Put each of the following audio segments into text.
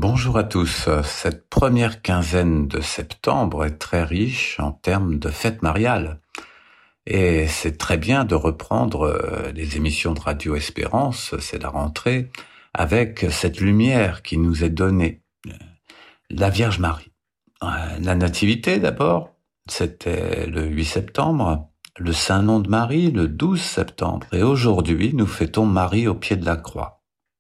Bonjour à tous. Cette première quinzaine de septembre est très riche en termes de fêtes mariales. Et c'est très bien de reprendre les émissions de Radio Espérance, c'est la rentrée, avec cette lumière qui nous est donnée. La Vierge Marie. La Nativité d'abord, c'était le 8 septembre. Le Saint-Nom de Marie, le 12 septembre. Et aujourd'hui, nous fêtons Marie au pied de la croix.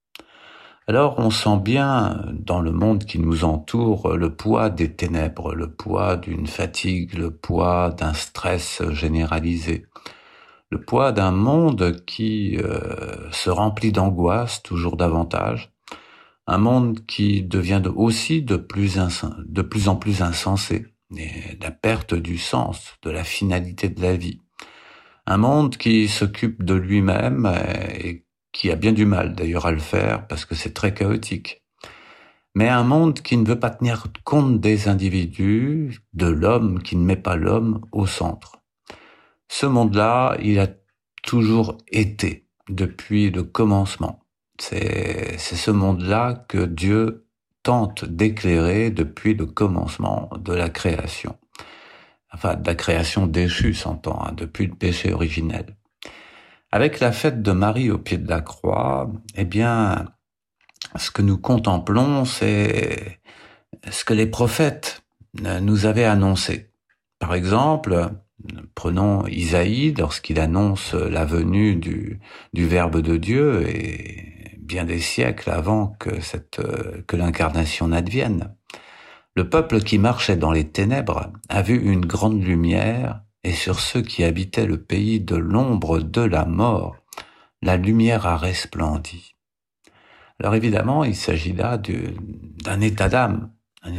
Alors on sent bien dans le monde qui nous entoure le poids des ténèbres, le poids d'une fatigue, le poids d'un stress généralisé, le poids d'un monde qui se remplit d'angoisse toujours davantage, un monde qui devient aussi de plus en plus insensé, et la perte du sens, de la finalité de la vie. Un monde qui s'occupe de lui-même et qui a bien du mal d'ailleurs à le faire parce que c'est très chaotique. Mais un monde qui ne veut pas tenir compte des individus, de l'homme, qui ne met pas l'homme au centre. Ce monde-là, il a toujours été depuis le commencement. C'est ce monde-là que Dieu tente d'éclairer depuis le commencement de la création. Enfin, de la création déchue, s'entend, depuis le péché originel. Avec la fête de Marie au pied de la croix, eh bien, ce que nous contemplons, c'est ce que les prophètes nous avaient annoncé. Par exemple, prenons Isaïe lorsqu'il annonce la venue du Verbe de Dieu et bien des siècles avant que l'incarnation n'advienne. Le peuple qui marchait dans les ténèbres a vu une grande lumière, et sur ceux qui habitaient le pays de l'ombre de la mort, la lumière a resplendi. Alors évidemment, il s'agit là d'un état d'âme,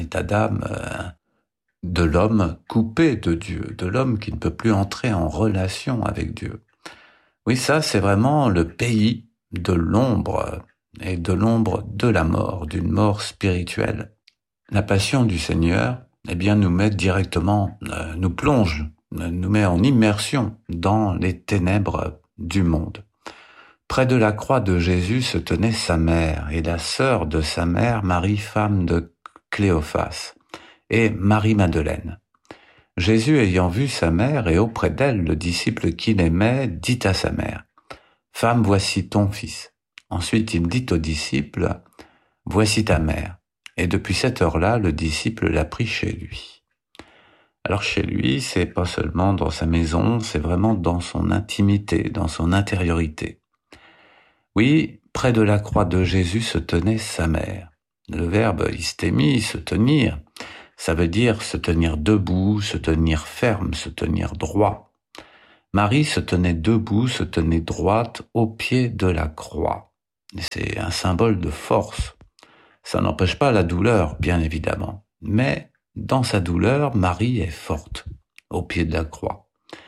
de l'homme coupé de Dieu, de l'homme qui ne peut plus entrer en relation avec Dieu. Oui, ça c'est vraiment le pays de l'ombre, et de l'ombre de la mort, d'une mort spirituelle. La passion du Seigneur, eh bien, nous met directement, nous plonge, nous met en immersion dans les ténèbres du monde. Près de la croix de Jésus se tenait sa mère et la sœur de sa mère, Marie, femme de Cléophas, et Marie-Madeleine. Jésus, ayant vu sa mère et auprès d'elle le disciple qu'il aimait, dit à sa mère, « Femme, voici ton fils. » Ensuite, il dit au disciple, « Voici ta mère. » Et depuis cette heure-là, le disciple l'a pris chez lui. Alors chez lui, c'est pas seulement dans sa maison, c'est vraiment dans son intimité, dans son intériorité. Oui, près de la croix de Jésus se tenait sa mère. Le verbe istémie, se tenir, ça veut dire se tenir debout, se tenir ferme, se tenir droit. Marie se tenait debout, se tenait droite au pied de la croix. C'est un symbole de force. Ça n'empêche pas la douleur, bien évidemment. Mais dans sa douleur, Marie est forte, au pied de la croix.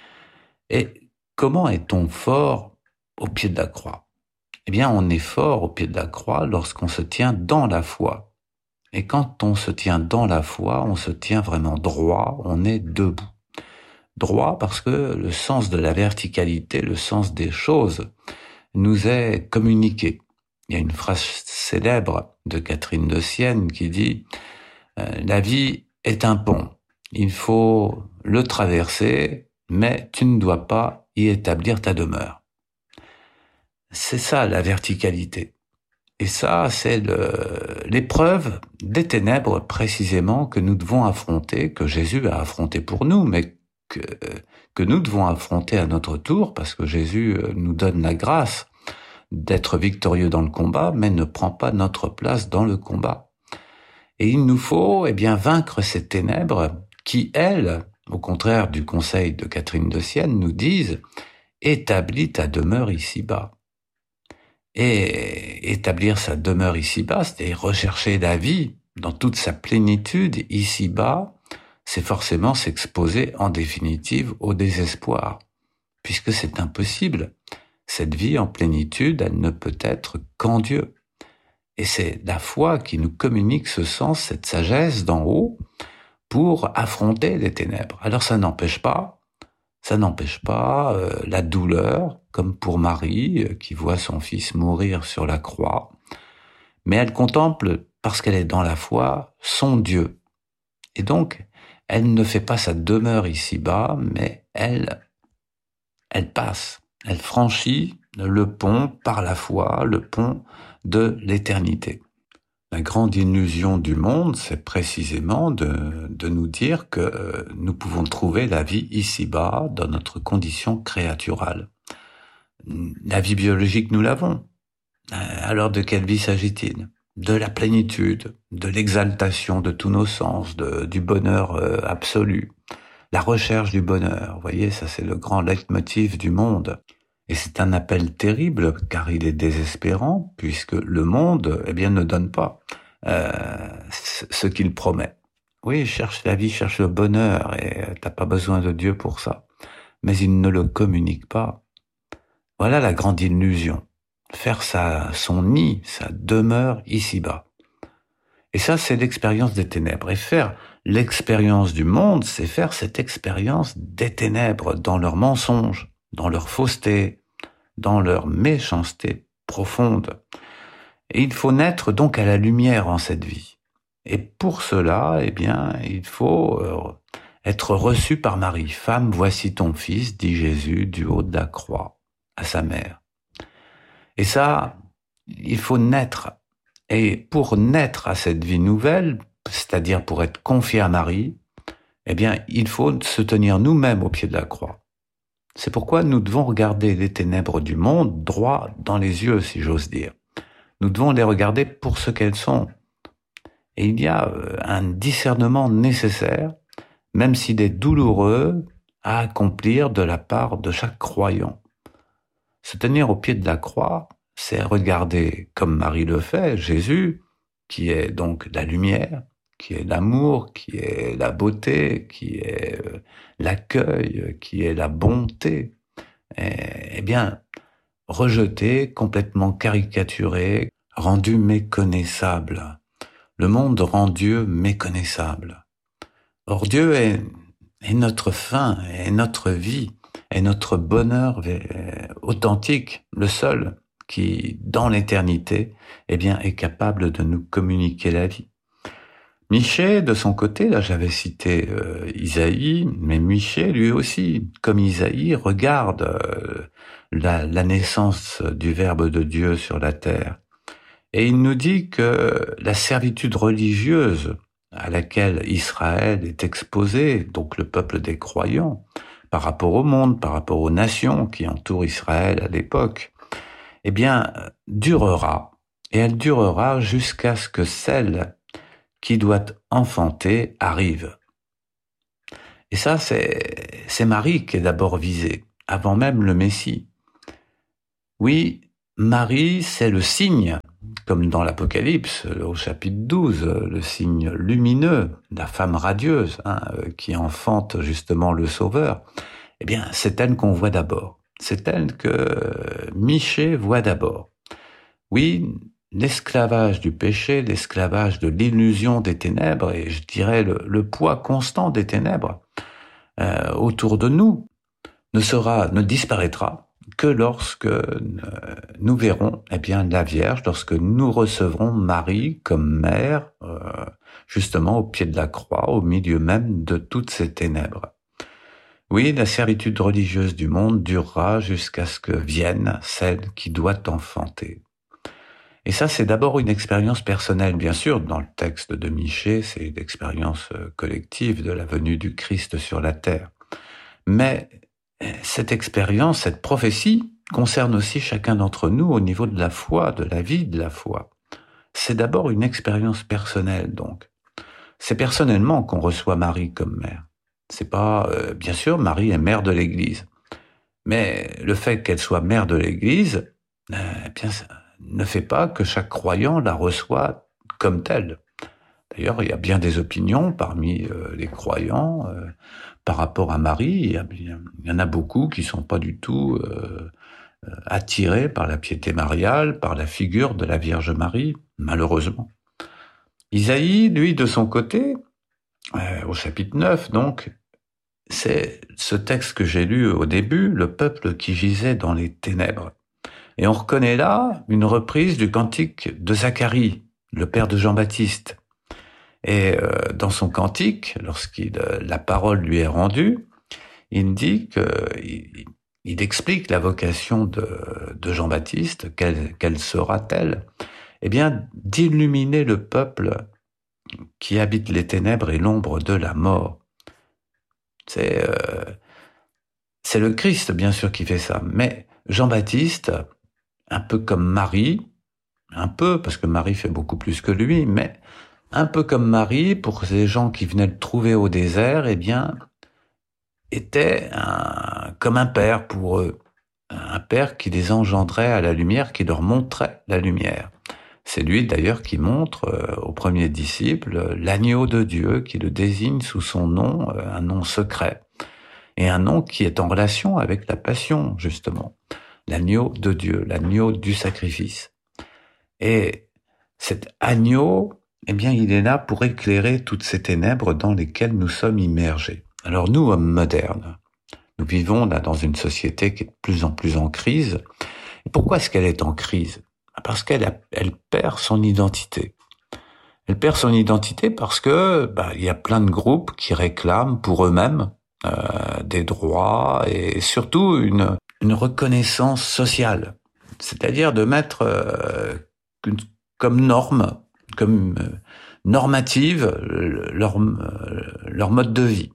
Et comment est-on fort au pied de la croix? Eh bien, on est fort au pied de la croix lorsqu'on se tient dans la foi. Et quand on se tient dans la foi, on se tient vraiment droit, on est debout. Droit parce que le sens de la verticalité, le sens des choses, nous est communiqué. Il y a une phrase célèbre de Catherine de Sienne qui dit « La vie est un pont, il faut le traverser, mais tu ne dois pas y établir ta demeure. » C'est ça la verticalité. Et ça, c'est l'épreuve des ténèbres précisément que nous devons affronter, que Jésus a affronté pour nous, mais que nous devons affronter à notre tour, parce que Jésus nous donne la grâce d'être victorieux dans le combat, mais ne prend pas notre place dans le combat. Et il nous faut, eh bien, vaincre ces ténèbres qui, elles, au contraire du conseil de Catherine de Sienne, nous disent « Établis ta demeure ici-bas ». Et établir sa demeure ici-bas, c'est rechercher la vie dans toute sa plénitude ici-bas, c'est forcément s'exposer en définitive au désespoir, puisque c'est impossible. Cette vie en plénitude, elle ne peut être qu'en Dieu. Et c'est la foi qui nous communique ce sens, cette sagesse d'en haut, pour affronter les ténèbres. Alors ça n'empêche pas la douleur, comme pour Marie, qui voit son fils mourir sur la croix, mais elle contemple parce qu'elle est dans la foi, son Dieu. Et donc, elle ne fait pas sa demeure ici-bas, mais elle passe, elle franchit le pont par la foi, le pont de l'éternité. La grande illusion du monde, c'est précisément de nous dire que nous pouvons trouver la vie ici-bas, dans notre condition créaturale. La vie biologique, nous l'avons. Alors de quelle vie s'agit-il ? De la plénitude, de l'exaltation de tous nos sens, du bonheur absolu, la recherche du bonheur. Vous voyez, ça c'est le grand leitmotiv du monde. Et c'est un appel terrible, car il est désespérant, puisque le monde, ne donne pas ce qu'il promet. Oui, cherche la vie, cherche le bonheur, et t'as pas besoin de Dieu pour ça. Mais il ne le communique pas. Voilà la grande illusion. Faire son nid, sa demeure ici-bas. Et ça, c'est l'expérience des ténèbres. Et faire l'expérience du monde, c'est faire cette expérience des ténèbres dans leurs mensonges, dans leur fausseté, dans leur méchanceté profonde. Et il faut naître donc à la lumière en cette vie. Et pour cela, il faut être reçu par Marie. Femme, voici ton fils, dit Jésus du haut de la croix à sa mère. Et ça, il faut naître. Et pour naître à cette vie nouvelle, c'est-à-dire pour être confié à Marie, il faut se tenir nous-mêmes au pied de la croix. C'est pourquoi nous devons regarder les ténèbres du monde droit dans les yeux, si j'ose dire. Nous devons les regarder pour ce qu'elles sont. Et il y a un discernement nécessaire, même s'il est douloureux, à accomplir de la part de chaque croyant. Se tenir au pied de la croix, c'est regarder, comme Marie le fait, Jésus, qui est donc la lumière, qui est l'amour, qui est la beauté, qui est l'accueil, qui est la bonté. Rejeté, complètement caricaturé, rendu méconnaissable. Le monde rend Dieu méconnaissable. Or Dieu est notre fin, est notre vie, est notre bonheur authentique, le seul qui, dans l'éternité, est capable de nous communiquer la vie. Michée, de son côté, là j'avais cité Isaïe, mais Michée, lui aussi, comme Isaïe, regarde la naissance du Verbe de Dieu sur la terre. Et il nous dit que la servitude religieuse à laquelle Israël est exposé, donc le peuple des croyants, par rapport au monde, par rapport aux nations qui entourent Israël à l'époque, durera. Et elle durera jusqu'à ce que celle qui doit enfanter arrive. Et ça, c'est Marie qui est d'abord visée, avant même le Messie. Oui, Marie, c'est le signe, comme dans l'Apocalypse, au chapitre 12, le signe lumineux, la femme radieuse, qui enfante justement le Sauveur. C'est elle qu'on voit d'abord. C'est elle que Michée voit d'abord. Oui, l'esclavage du péché, l'esclavage de l'illusion des ténèbres, et je dirais le poids constant des ténèbres autour de nous, ne disparaîtra que lorsque nous verrons la Vierge, lorsque nous recevrons Marie comme mère, justement au pied de la croix, au milieu même de toutes ces ténèbres. Oui, la servitude religieuse du monde durera jusqu'à ce que vienne celle qui doit enfanter. Et ça, c'est d'abord une expérience personnelle, bien sûr. Dans le texte de Michée, c'est une expérience collective de la venue du Christ sur la terre. Mais cette expérience, cette prophétie, concerne aussi chacun d'entre nous au niveau de la foi, de la vie de la foi. C'est d'abord une expérience personnelle, donc. C'est personnellement qu'on reçoit Marie comme mère. C'est pas, bien sûr, Marie est mère de l'Église. Mais le fait qu'elle soit mère de l'Église, ça ne fait pas que chaque croyant la reçoit comme telle. D'ailleurs, il y a bien des opinions parmi les croyants par rapport à Marie. Il y en a beaucoup qui sont pas du tout attirés par la piété mariale, par la figure de la Vierge Marie, malheureusement. Isaïe, lui, de son côté, au chapitre 9, donc, c'est ce texte que j'ai lu au début, le peuple qui gisait dans les ténèbres. Et on reconnaît là une reprise du cantique de Zacharie, le père de Jean-Baptiste. Et dans son cantique, la parole lui est rendue, il dit il explique la vocation de Jean-Baptiste, quelle sera-t-elle? Eh bien, d'illuminer le peuple qui habite les ténèbres et l'ombre de la mort. C'est le Christ, bien sûr, qui fait ça. Mais Jean-Baptiste, un peu comme Marie, un peu, parce que Marie fait beaucoup plus que lui, mais un peu comme Marie, pour ces gens qui venaient le trouver au désert, eh bien, était comme un père pour eux. Un père qui les engendrait à la lumière, qui leur montrait la lumière. C'est lui d'ailleurs qui montre aux premiers disciples l'agneau de Dieu, qui le désigne sous son nom, un nom secret. Et un nom qui est en relation avec la passion, justement. L'agneau de Dieu, l'agneau du sacrifice. Et cet agneau, eh bien, il est là pour éclairer toutes ces ténèbres dans lesquelles nous sommes immergés. Alors nous, hommes modernes, nous vivons là dans une société qui est de plus en plus en crise. Et pourquoi est-ce qu'elle est en crise? Parce qu'elle perd son identité. Elle perd son identité parce que il y a plein de groupes qui réclament pour eux-mêmes des droits et surtout une reconnaissance sociale. C'est-à-dire de mettre comme norme, comme normative leur mode de vie.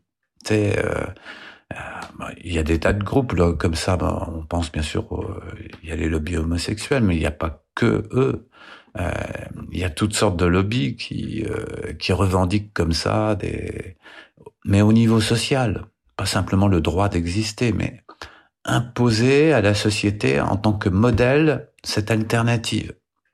Il y a des tas de groupes là, comme ça. On pense bien sûr, il y a les lobbies homosexuels, mais il n'y a pas que eux. Il y a toutes sortes de lobbies qui revendiquent comme ça mais au niveau social, pas simplement le droit d'exister, mais imposer à la société en tant que modèle cette alternative.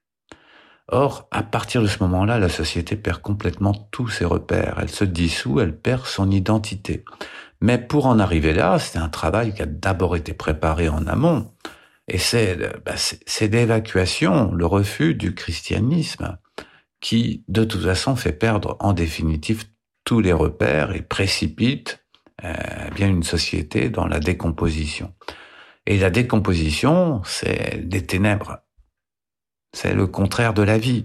Or, à partir de ce moment-là, la société perd complètement tous ses repères. Elle se dissout, elle perd son identité. Mais pour en arriver là, c'est un travail qui a d'abord été préparé en amont. Et c'est l'évacuation, le refus du christianisme qui, de toute façon, fait perdre en définitive tous les repères et précipite bien une société dans la décomposition. Et la décomposition, c'est des ténèbres. C'est le contraire de la vie.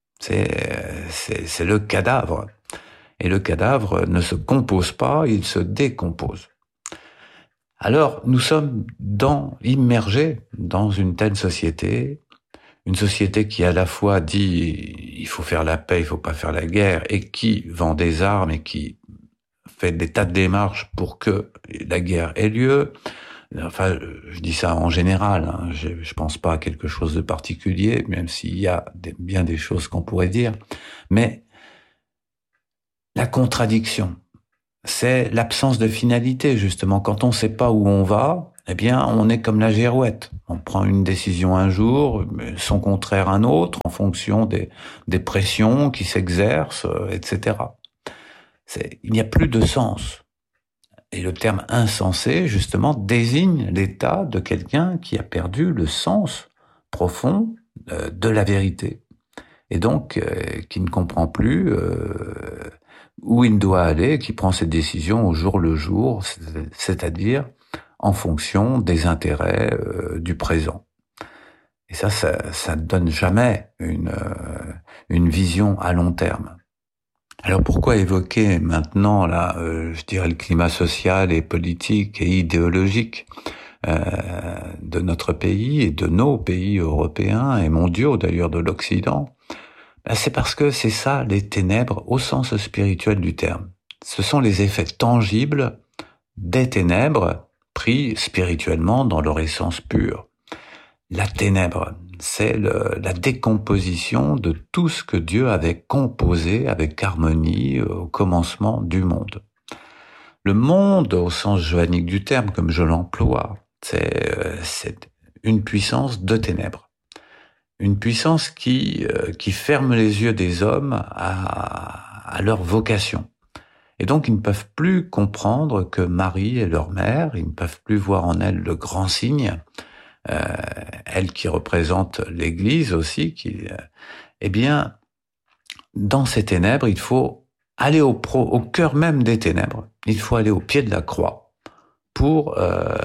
C'est le cadavre. Et le cadavre ne se compose pas, il se décompose. Alors, nous sommes immergés dans une telle société, une société qui à la fois dit il faut faire la paix, il faut pas faire la guerre, et qui vend des armes et qui fait des tas de démarches pour que la guerre ait lieu. Enfin, je dis ça en général, hein. Je pense pas à quelque chose de particulier, même s'il y a bien des choses qu'on pourrait dire. Mais la contradiction, c'est l'absence de finalité, justement. Quand on sait pas où on va, eh bien, on est comme la girouette. On prend une décision un jour, son contraire un autre, en fonction des pressions qui s'exercent, etc. Il n'y a plus de sens. Et le terme insensé, justement, désigne l'état de quelqu'un qui a perdu le sens profond de la vérité. Et donc, qui ne comprend plus où il doit aller, qui prend ses décisions au jour le jour, c'est-à-dire en fonction des intérêts du présent. Et ça ne donne jamais une vision à long terme. Alors pourquoi évoquer maintenant là, je dirais le climat social et politique et idéologique de notre pays et de nos pays européens et mondiaux d'ailleurs de l'Occident? C'est parce que c'est ça les ténèbres au sens spirituel du terme. Ce sont les effets tangibles des ténèbres pris spirituellement dans leur essence pure. La ténèbre, c'est la décomposition de tout ce que Dieu avait composé avec harmonie au commencement du monde. Le monde, au sens johannique du terme, comme je l'emploie, c'est une puissance de ténèbres. Une puissance qui ferme les yeux des hommes à leur vocation. Et donc, ils ne peuvent plus comprendre que Marie est leur mère, ils ne peuvent plus voir en elle le grand signe, elle qui représente l'Église aussi, eh bien, dans ces ténèbres, il faut aller au cœur même des ténèbres. Il faut aller au pied de la croix pour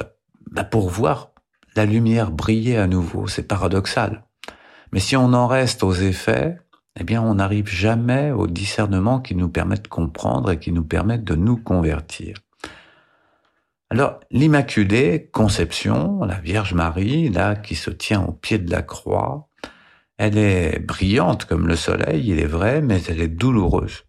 voir la lumière briller à nouveau. C'est paradoxal. Mais si on en reste aux effets, eh bien, on n'arrive jamais au discernement qui nous permet de comprendre et qui nous permet de nous convertir. Alors, l'Immaculée Conception, la Vierge Marie, là, qui se tient au pied de la croix, elle est brillante comme le soleil, il est vrai, mais elle est douloureuse.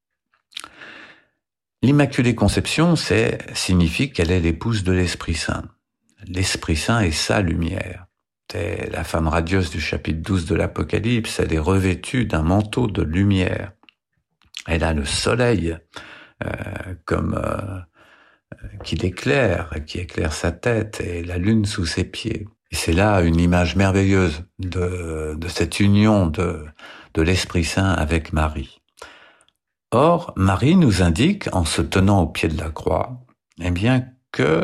L'Immaculée Conception, signifie qu'elle est l'épouse de l'Esprit Saint. L'Esprit Saint est sa lumière. C'est la femme radieuse du chapitre 12 de l'Apocalypse, elle est revêtue d'un manteau de lumière. Elle a le soleil qui éclaire sa tête, et la lune sous ses pieds. Et c'est là une image merveilleuse de cette union de l'Esprit Saint avec Marie. Or, Marie nous indique, en se tenant au pied de la croix, eh bien que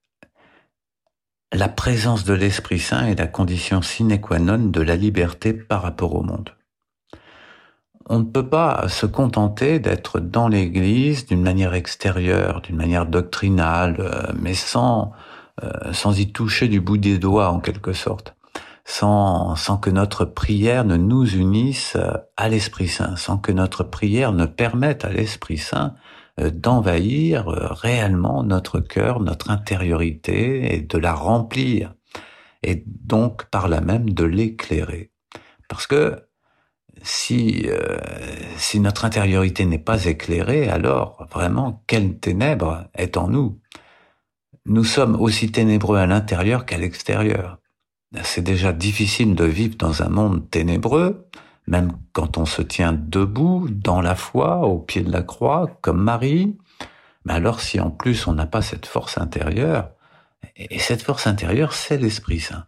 la présence de l'Esprit Saint est la condition sine qua non de la liberté par rapport au monde. On ne peut pas se contenter d'être dans l'Église d'une manière extérieure, d'une manière doctrinale, mais sans y toucher du bout des doigts en quelque sorte, sans que notre prière ne nous unisse à l'Esprit Saint, sans que notre prière ne permette à l'Esprit Saint d'envahir réellement notre cœur, notre intériorité, et de la remplir, et donc par là même de l'éclairer. Parce que si notre intériorité n'est pas éclairée, alors vraiment, quelle ténèbre est en nous? Nous sommes aussi ténébreux à l'intérieur qu'à l'extérieur. C'est déjà difficile de vivre dans un monde ténébreux, même quand on se tient debout, dans la foi, au pied de la croix, comme Marie. Mais alors, si en plus on n'a pas cette force intérieure, et cette force intérieure, c'est l'Esprit Saint.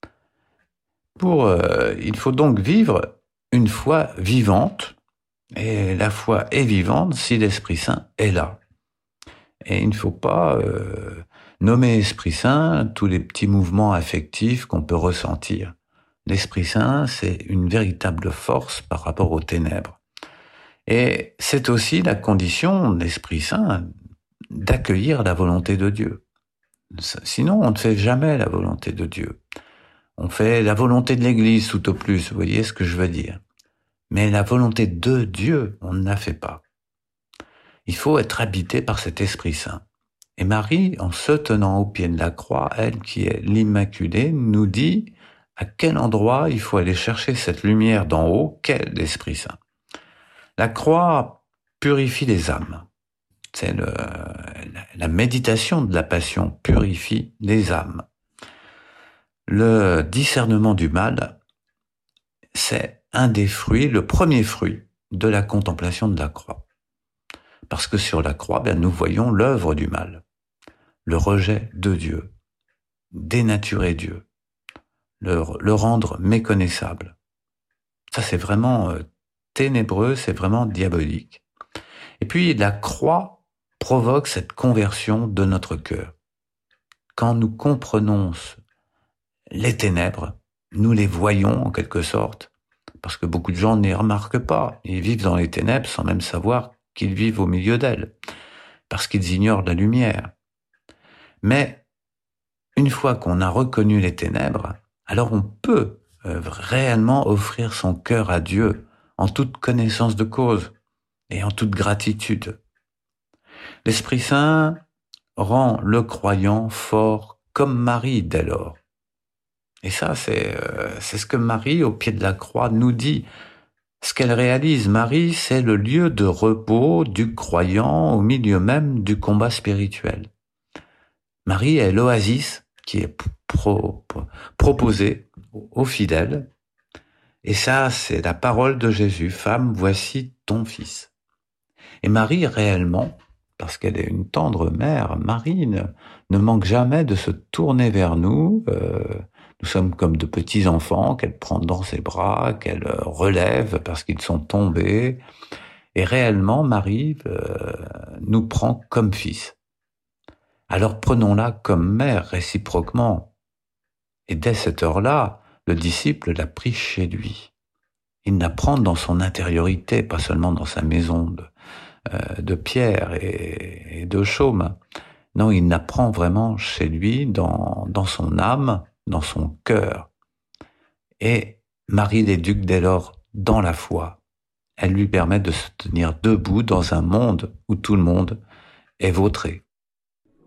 Il faut donc vivre une foi vivante, et la foi est vivante si l'Esprit Saint est là. Et il ne faut pas nommer Esprit Saint tous les petits mouvements affectifs qu'on peut ressentir. L'Esprit Saint, c'est une véritable force par rapport aux ténèbres. Et c'est aussi la condition de l'Esprit Saint d'accueillir la volonté de Dieu. Sinon, on ne fait jamais la volonté de Dieu. On fait la volonté de l'Église tout au plus, vous voyez ce que je veux dire. Mais la volonté de Dieu, on ne la fait pas. Il faut être habité par cet Esprit Saint. Et Marie, en se tenant au pied de la croix, elle qui est l'Immaculée, nous dit à quel endroit il faut aller chercher cette lumière d'en haut, qu'est l'Esprit Saint. La croix purifie les âmes. C'est la méditation de la Passion purifie les âmes. Le discernement du mal, c'est un des fruits, le premier fruit de la contemplation de la croix. Parce que sur la croix, nous voyons l'œuvre du mal, le rejet de Dieu, dénaturer Dieu, le rendre méconnaissable. Ça, c'est vraiment ténébreux, c'est vraiment diabolique. Et puis, la croix provoque cette conversion de notre cœur. Quand nous comprenons les ténèbres, nous les voyons en quelque sorte, parce que beaucoup de gens n'y remarquent pas. Ils vivent dans les ténèbres sans même savoir qu'ils vivent au milieu d'elles, parce qu'ils ignorent la lumière. Mais une fois qu'on a reconnu les ténèbres, alors on peut réellement offrir son cœur à Dieu en toute connaissance de cause et en toute gratitude. L'Esprit Saint rend le croyant fort comme Marie dès lors. Et ça, c'est ce que Marie, au pied de la croix, nous dit. Ce qu'elle réalise, Marie, c'est le lieu de repos du croyant au milieu même du combat spirituel. Marie est l'oasis qui est proposée aux fidèles. Et ça, c'est la parole de Jésus. Femme, voici ton fils. Et Marie, réellement, parce qu'elle est une tendre mère, Marie ne manque jamais de se tourner vers nous. Nous sommes comme de petits enfants qu'elle prend dans ses bras, qu'elle relève parce qu'ils sont tombés. Et réellement, Marie nous prend comme fils. Alors prenons-la comme mère réciproquement. Et dès cette heure-là, le disciple l'a pris chez lui. Il la prend dans son intériorité, pas seulement dans sa maison de pierre et de chaume. Non, il la prend vraiment chez lui, dans son âme, dans son cœur. Et Marie l'éduque dès lors dans la foi, elles lui permettent de se tenir debout dans un monde où tout le monde est vautré.